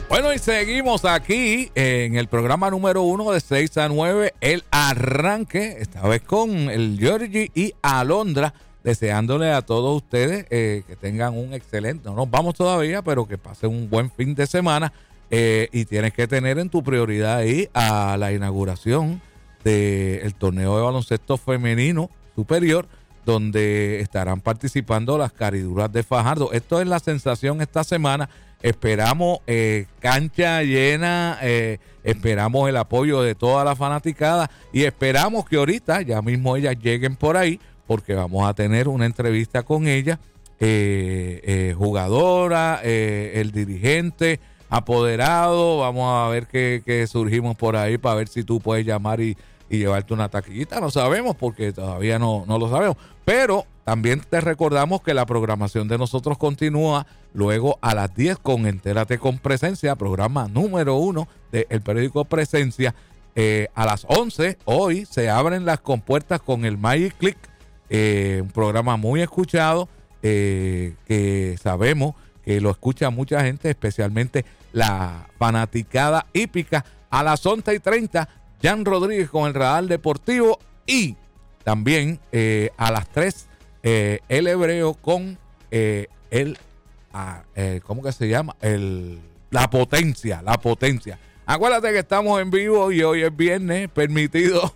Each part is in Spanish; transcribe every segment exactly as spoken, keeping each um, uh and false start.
Bueno, y seguimos aquí en el programa número uno de seis a nueve, el arranque, esta vez con el Georgie y Alondra, deseándole a todos ustedes eh, que tengan un excelente, no nos vamos todavía, pero que pasen un buen fin de semana eh, y tienes que tener en tu prioridad ahí a la inauguración del torneo de baloncesto femenino superior, donde estarán participando las Cariduras de Fajardo. Esto es la sensación esta semana. Esperamos eh, cancha llena, eh, esperamos el apoyo de toda la fanaticada y esperamos que ahorita ya mismo ellas lleguen por ahí, porque vamos a tener una entrevista con ella, eh, eh, jugadora, eh, el dirigente, apoderado. Vamos a ver qué, qué surgimos por ahí para ver si tú puedes llamar y, y llevarte una taquillita. No sabemos porque todavía no, no lo sabemos, pero también te recordamos que la programación de nosotros continúa luego a las diez con Entérate con Presencia, programa número uno del periódico Presencia. Eh, a las once hoy se abren las compuertas con el Magic Click, eh, un programa muy escuchado, eh, que sabemos que lo escucha mucha gente, especialmente la fanaticada hípica. A las once y treinta, Jan Rodríguez con el Radar Deportivo, y también eh, a las tres, eh, el Hebreo con eh, el, ah, eh, ¿cómo que se llama? El, la potencia, la potencia. Acuérdate que estamos en vivo y hoy es viernes, permitido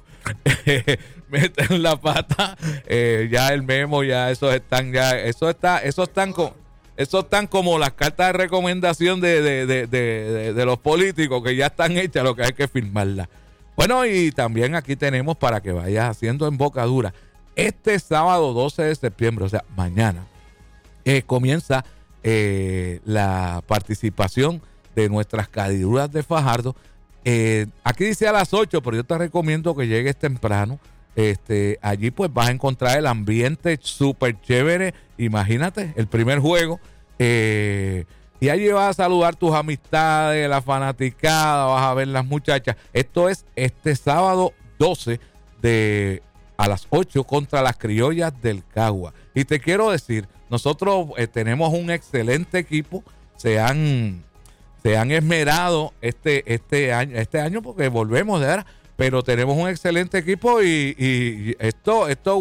meter la pata, eh, ya el memo, ya esos están, ya, eso está, eso están con, eso están como las cartas de recomendación de, de, de, de, de, de los políticos, que ya están hechas, lo que hay que firmarlas. Bueno, y también aquí tenemos para que vayas haciendo embocadura. Este sábado doce de septiembre, o sea, mañana, eh, comienza eh, la participación de nuestras Cariduras de Fajardo. Eh, aquí dice a las ocho, pero yo te recomiendo que llegues temprano. Este, allí pues vas a encontrar el ambiente súper chévere. Imagínate, el primer juego. Eh, y allí vas a saludar tus amistades, la fanaticada, vas a ver las muchachas. Esto es este sábado doce de a las ocho contra las Criollas del Cagua. Y te quiero decir, nosotros eh, tenemos un excelente equipo. Se han, se han esmerado este, este año, este año porque volvemos de ahora, pero tenemos un excelente equipo y, y esto, esto